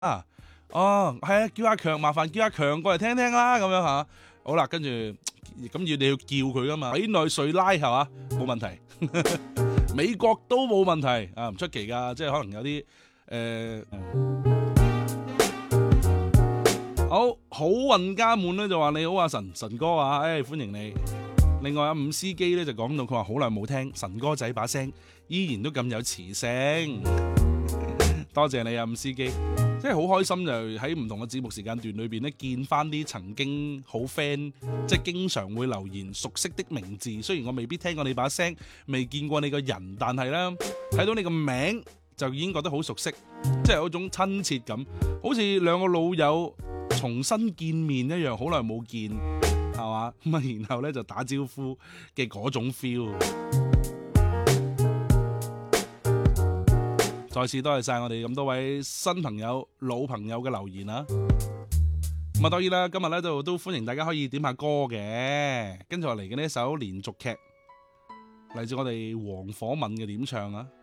啊，哦，係啊，叫阿強，麻煩叫阿強過嚟聽聽啦，咁樣嚇。好啦，跟住咁你要叫佢噶嘛？委內瑞拉係嘛？冇問題，美國都冇問題啊，唔出奇㗎，即係可能有啲好運加滿咧，就話你好啊神哥啊，歡迎你。另外伍司機咧就講到佢話好耐冇聽神哥仔把聲，依然都咁有磁性。多謝你啊伍司機，即係好開心就喺唔同嘅節目時間段裏邊咧見翻啲曾經好 friend， 即係經常會留言熟悉的名字。雖然我未必聽過你把聲，未見過你個人，但係咧睇到你個名就已經覺得好熟悉，即係有一種親切感，好似兩個老友重新見面一樣，好耐冇見，係嘛？咁啊，然後咧就打招呼嘅嗰種 feel。再次多謝晒我哋咁多位新朋友、老朋友嘅留言啦。咁啊，當然啦，今日咧都歡迎大家可以點下歌嘅。跟住落嚟嘅呢一首連續劇，嚟自我哋黃火敏嘅點唱啊！